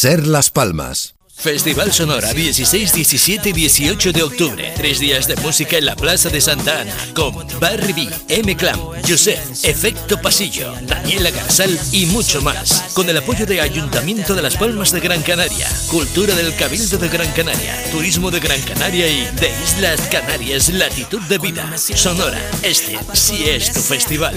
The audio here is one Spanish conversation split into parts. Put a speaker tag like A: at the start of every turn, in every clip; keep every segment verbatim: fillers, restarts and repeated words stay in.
A: Ser Las Palmas.
B: Festival Sonora dieciséis, diecisiete y dieciocho de octubre. Tres días de música en la Plaza de Santa Ana con Barry B, M-Clan, Joseph, Efecto Pasillo, Daniela Garzal y mucho más. Con el apoyo de Ayuntamiento de Las Palmas de Gran Canaria, Cultura del Cabildo de Gran Canaria, Turismo de Gran Canaria y de Islas Canarias Latitud de Vida. Sonora, este sí es tu festival.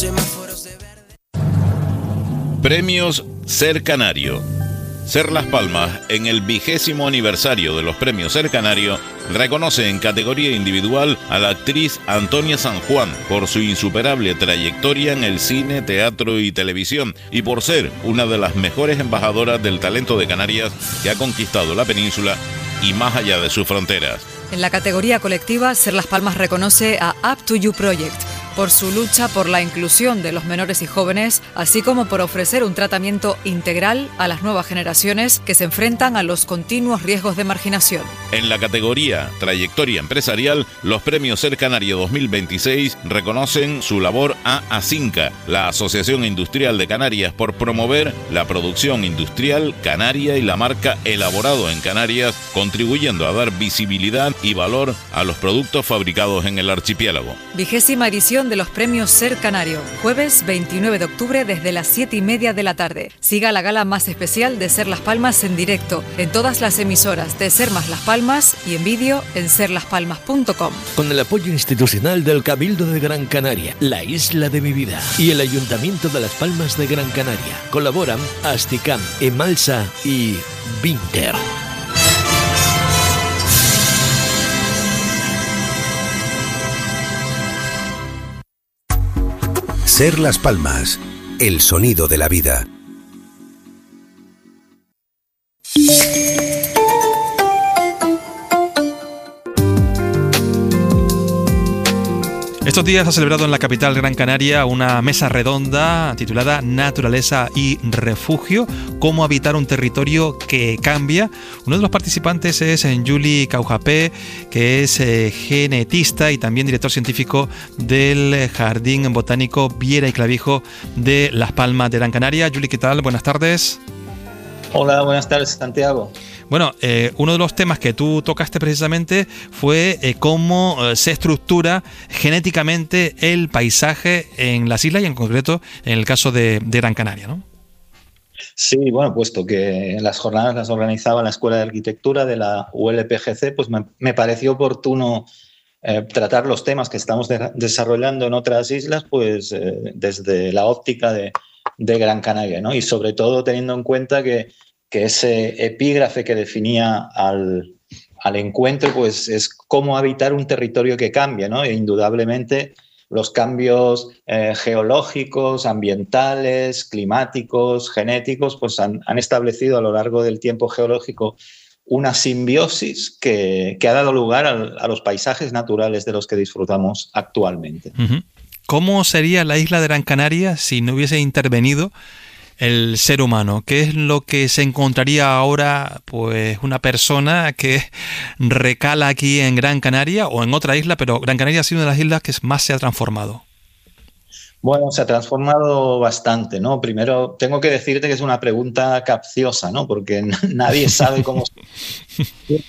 C: Premios Ser Canario. Ser Las Palmas, en el vigésimo aniversario de los Premios Ser Canario, reconoce en categoría individual a la actriz Antonia San Juan por su insuperable trayectoria en el cine, teatro y televisión y por ser una de las mejores embajadoras del talento de Canarias que ha conquistado la península y más allá de sus fronteras.
D: En la categoría colectiva, Ser Las Palmas reconoce a Up to You Project por su lucha por la inclusión de los menores y jóvenes, así como por ofrecer un tratamiento integral a las nuevas generaciones que se enfrentan a los continuos riesgos de marginación.
C: En la categoría Trayectoria Empresarial, los Premios Ser Canario dos mil veintiséis reconocen su labor a ASINCA, la Asociación Industrial de Canarias, por promover la producción industrial canaria y la marca Elaborado en Canarias, contribuyendo a dar visibilidad y valor a los productos fabricados en el archipiélago.
D: Vigésima edición de los Premios Ser Canario, jueves veintinueve de octubre desde las siete y media de la tarde. Siga la gala más especial de Ser Las Palmas en directo en todas las emisoras de Ser Más Las Palmas y en vídeo en ser las palmas punto com.
B: Con el apoyo institucional del Cabildo de Gran Canaria, La Isla de mi Vida y el Ayuntamiento de Las Palmas de Gran Canaria. Colaboran Asticam, Emalsa y Vinter.
A: Ser Las Palmas, el sonido de la vida.
E: Estos días ha celebrado en la capital Gran Canaria una mesa redonda titulada Naturaleza y Refugio, cómo habitar un territorio que cambia. Uno de los participantes es Juli Caujapé, que es eh, genetista y también director científico del Jardín Botánico Viera y Clavijo de Las Palmas de Gran Canaria. Juli, ¿qué tal? Buenas tardes.
F: Hola, buenas tardes, Santiago.
E: Bueno, eh, uno de los temas que tú tocaste precisamente fue eh, cómo eh, se estructura genéticamente el paisaje en las islas y en concreto en el caso de, de Gran Canaria, ¿no?
F: Sí, bueno, puesto que las jornadas las organizaba la Escuela de Arquitectura de la U L P G C, pues me, me pareció oportuno eh, tratar los temas que estamos de, desarrollando en otras islas, pues eh, desde la óptica de, de Gran Canaria, ¿no? Y sobre todo teniendo en cuenta que que ese epígrafe que definía al, al encuentro, pues es cómo habitar un territorio que cambia, ¿no? E indudablemente los cambios eh, geológicos, ambientales, climáticos, genéticos, pues han, han establecido a lo largo del tiempo geológico una simbiosis que, que ha dado lugar a, a los paisajes naturales de los que disfrutamos actualmente.
E: Uh-huh. ¿Cómo sería la isla de Gran Canaria si no hubiese intervenido el ser humano? ¿Qué es lo que se encontraría ahora, pues, una persona que recala aquí en Gran Canaria o en otra isla, pero Gran Canaria ha sido una de las islas que más se ha transformado?
F: Bueno, se ha transformado bastante, ¿no? Primero, tengo que decirte que es una pregunta capciosa, ¿no? Porque nadie sabe cómo si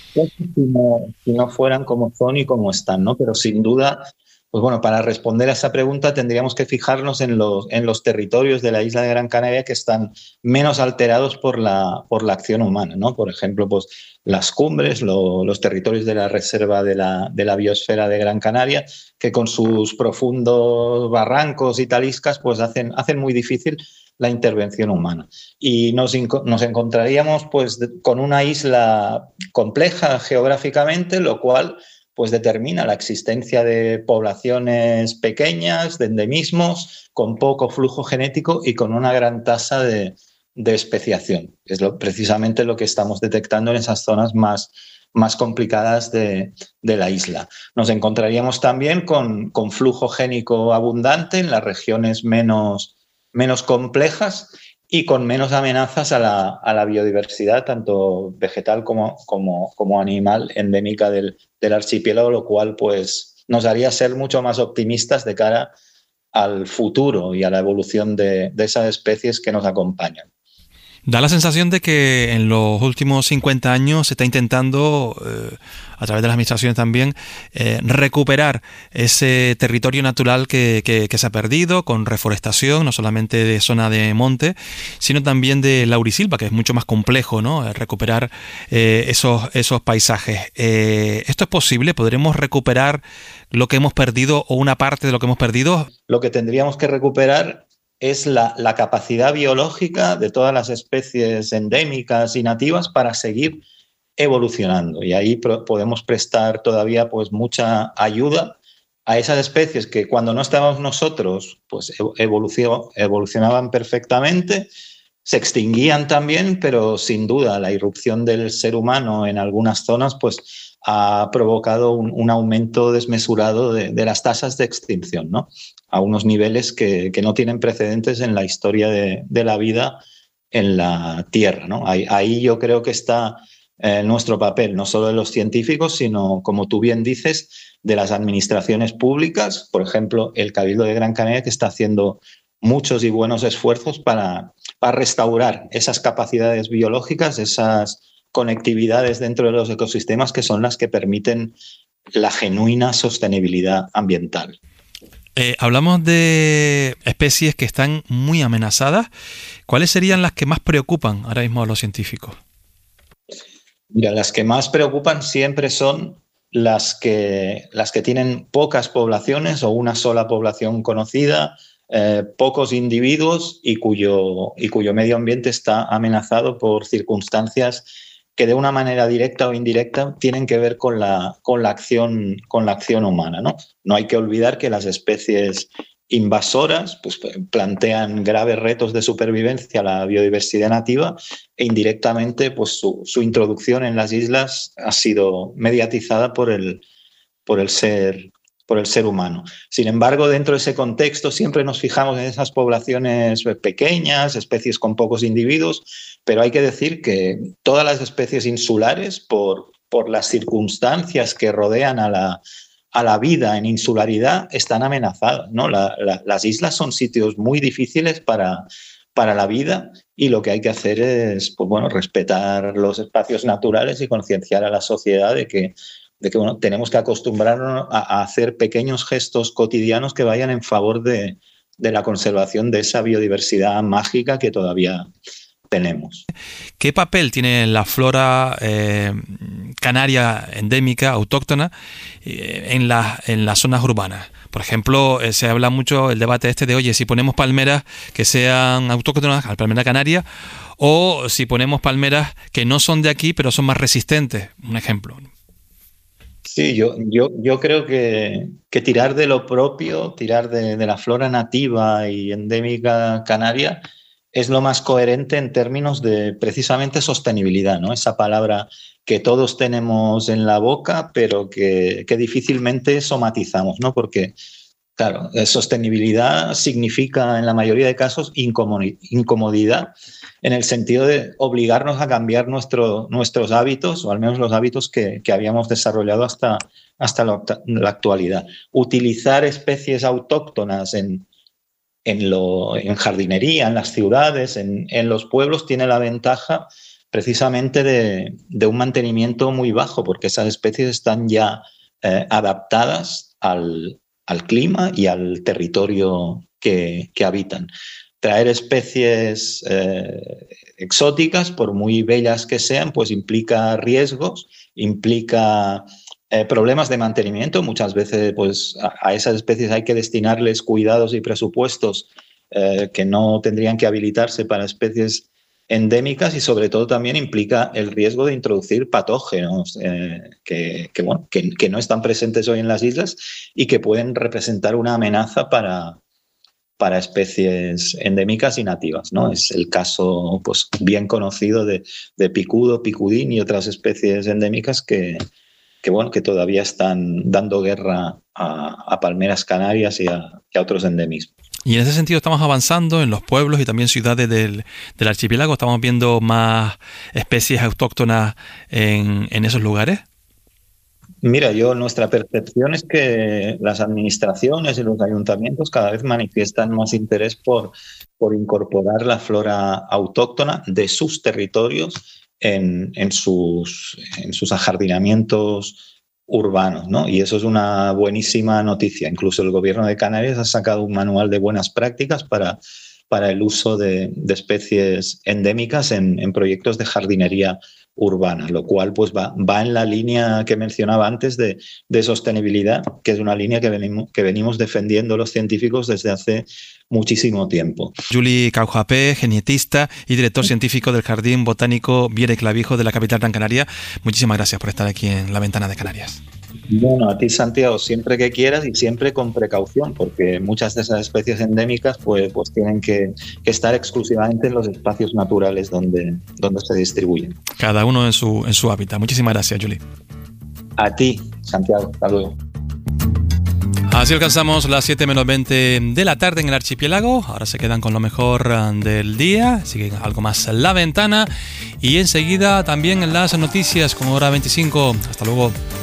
F: no, si no fueran como son y cómo están, ¿no? Pero sin duda, pues bueno, para responder a esa pregunta tendríamos que fijarnos en los, en los territorios de la isla de Gran Canaria que están menos alterados por la, por la acción humana, ¿no? Por ejemplo, pues las cumbres, lo, los territorios de la reserva de la, de la biosfera de Gran Canaria, que con sus profundos barrancos y taliscas pues hacen, hacen muy difícil la intervención humana. Y nos, nos encontraríamos pues con una isla compleja geográficamente, lo cual pues determina la existencia de poblaciones pequeñas, de endemismos, con poco flujo genético y con una gran tasa de, de especiación. Es lo, precisamente lo que estamos detectando en esas zonas más, más complicadas de, de la isla. Nos encontraríamos también con, con flujo génico abundante en las regiones menos, menos complejas y con menos amenazas a la, a la biodiversidad, tanto vegetal como, como, como animal, endémica del, del archipiélago, lo cual pues, nos haría ser mucho más optimistas de cara al futuro y a la evolución de, de esas especies que nos acompañan.
E: Da la sensación de que en los últimos cincuenta años se está intentando, eh, a través de las administraciones también, eh, recuperar ese territorio natural que, que, que se ha perdido con reforestación, no solamente de zona de monte, sino también de laurisilva, que es mucho más complejo, ¿no? Recuperar eh, esos, esos paisajes. Eh, ¿Esto es posible? ¿Podremos recuperar lo que hemos perdido o una parte de lo que hemos perdido?
F: Lo que tendríamos que recuperar es la, la capacidad biológica de todas las especies endémicas y nativas para seguir evolucionando. Y ahí pro- podemos prestar todavía pues, mucha ayuda a esas especies que cuando no estábamos nosotros pues, evolucio- evolucionaban perfectamente, se extinguían también, pero sin duda la irrupción del ser humano en algunas zonas pues, ha provocado un, un aumento desmesurado de, de las tasas de extinción, ¿no? A unos niveles que, que no tienen precedentes en la historia de, de la vida en la Tierra, ¿no? Ahí, ahí yo creo que está eh, nuestro papel, no solo de los científicos, sino, como tú bien dices, de las administraciones públicas. Por ejemplo, el Cabildo de Gran Canaria, que está haciendo muchos y buenos esfuerzos para, para restaurar esas capacidades biológicas, esas conectividades dentro de los ecosistemas que son las que permiten la genuina sostenibilidad ambiental.
E: Eh, hablamos de especies que están muy amenazadas. ¿Cuáles serían las que más preocupan ahora mismo a los científicos?
F: Mira, las que más preocupan siempre son las que, las que tienen pocas poblaciones o una sola población conocida, eh, pocos individuos y cuyo, y cuyo medio ambiente está amenazado por circunstancias que de una manera directa o indirecta tienen que ver con la, con la, acción, con la acción humana, ¿no? No hay que olvidar que las especies invasoras pues, plantean graves retos de supervivencia a la biodiversidad nativa e indirectamente pues, su, su introducción en las islas ha sido mediatizada por el, por el ser por el ser humano. Sin embargo, dentro de ese contexto siempre nos fijamos en esas poblaciones pequeñas, especies con pocos individuos, pero hay que decir que todas las especies insulares, por, por las circunstancias que rodean a la, a la vida en insularidad, están amenazadas, ¿no? La, la, las islas son sitios muy difíciles para, para la vida y lo que hay que hacer es pues, bueno, respetar los espacios naturales y concienciar a la sociedad de que de que bueno, tenemos que acostumbrarnos a, a hacer pequeños gestos cotidianos que vayan en favor de, de la conservación de esa biodiversidad mágica que todavía tenemos.
E: ¿Qué papel tiene la flora eh, canaria endémica, autóctona, eh, en, la, en las zonas urbanas? Por ejemplo, eh, se habla mucho el debate este de, oye, si ponemos palmeras que sean autóctonas, la palmera canaria, o si ponemos palmeras que no son de aquí, pero son más resistentes. Un ejemplo.
F: Sí, yo, yo, yo creo que, que tirar de lo propio, tirar de, de la flora nativa y endémica canaria es lo más coherente en términos de precisamente sostenibilidad, ¿no? Esa palabra que todos tenemos en la boca, pero que, que difícilmente somatizamos, ¿no? Porque, claro, sostenibilidad significa en la mayoría de casos incomodidad, en el sentido de obligarnos a cambiar nuestro, nuestros hábitos, o al menos los hábitos que, que habíamos desarrollado hasta, hasta la, la actualidad. Utilizar especies autóctonas en, en, lo, en jardinería, en las ciudades, en, en los pueblos, tiene la ventaja precisamente de, de un mantenimiento muy bajo, porque esas especies están ya eh, adaptadas al, al clima y al territorio que, que habitan. Traer especies eh, exóticas, por muy bellas que sean, pues implica riesgos, implica eh, problemas de mantenimiento. Muchas veces pues, a, a esas especies hay que destinarles cuidados y presupuestos eh, que no tendrían que habilitarse para especies endémicas y sobre todo también implica el riesgo de introducir patógenos eh, que, que, bueno, que, que no están presentes hoy en las islas y que pueden representar una amenaza para... para especies endémicas y nativas, ¿no? Es el caso pues, bien conocido de, de picudo, picudín y otras especies endémicas que, que, bueno, que todavía están dando guerra a, a palmeras canarias y a, y a otros endemismos.
E: Y en ese sentido estamos avanzando en los pueblos y también ciudades del, del archipiélago. ¿Estamos viendo más especies autóctonas en, en esos lugares?
F: Mira, yo nuestra percepción es que las administraciones y los ayuntamientos cada vez manifiestan más interés por, por incorporar la flora autóctona de sus territorios en, en, sus, en sus ajardinamientos urbanos, ¿no? Y eso es una buenísima noticia. Incluso el Gobierno de Canarias ha sacado un manual de buenas prácticas para, para el uso de, de especies endémicas en, en proyectos de jardinería urbana, lo cual pues va, va en la línea que mencionaba antes de, de sostenibilidad, que es una línea que venimos, que venimos defendiendo los científicos desde hace muchísimo tiempo.
E: Juli Caujapé, genetista y director científico del Jardín Botánico Viera y Clavijo de la capital Gran Canaria, muchísimas gracias por estar aquí en La Ventana de Canarias.
F: Bueno, a ti, Santiago, siempre que quieras y siempre con precaución, porque muchas de esas especies endémicas pues, pues tienen que, que estar exclusivamente en los espacios naturales donde, donde se distribuyen.
E: Cada uno en su, en su hábitat. Muchísimas gracias, Juli.
F: A ti, Santiago. Hasta luego.
E: Así alcanzamos las siete menos veinte de la tarde en el archipiélago. Ahora se quedan con lo mejor del día. Siguen algo más La Ventana. Y enseguida también las noticias con hora veinticinco. Hasta luego.